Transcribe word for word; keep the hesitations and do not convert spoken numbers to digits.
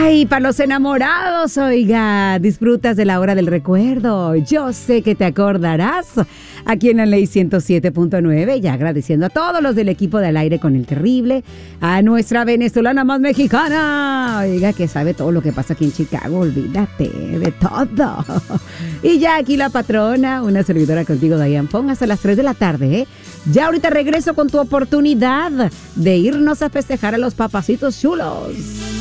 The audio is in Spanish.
Ay, para los enamorados, oiga, disfrutas de la hora del recuerdo. Yo sé que te acordarás. Aquí en la Ley ciento siete punto nueve, y agradeciendo a todos los del equipo del aire con el terrible, a nuestra venezolana más mexicana, oiga, que sabe todo lo que pasa aquí en Chicago, olvídate de todo. Y ya aquí la patrona, una servidora contigo, Diane Fong, hasta las tres de la tarde, ¿eh? Ya ahorita regreso con tu oportunidad de irnos a festejar a los papacitos chulos.